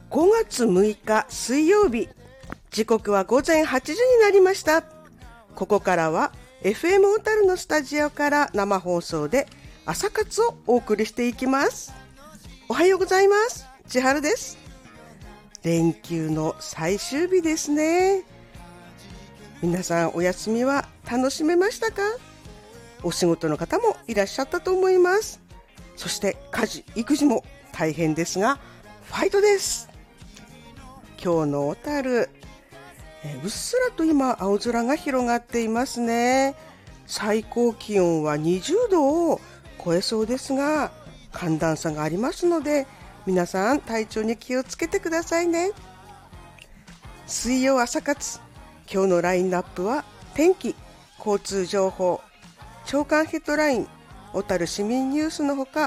5月6日水曜日、時刻は午前8時になりました。ここからは FM 小樽のスタジオから生放送で朝活をお送りしていきます。おはようございます。千春です。連休の最終日ですね。皆さんお休みは楽しめましたか？お仕事の方もいらっしゃったと思います。そして家事育児も大変ですがファイトです。今日の小樽、うっすらと今青空が広がっていますね。最高気温は20度を超えそうですが、寒暖差がありますので皆さん体調に気をつけてくださいね。水曜朝活、今日のラインナップは天気、交通情報、朝刊ヘッドライン、小樽市民ニュースのほか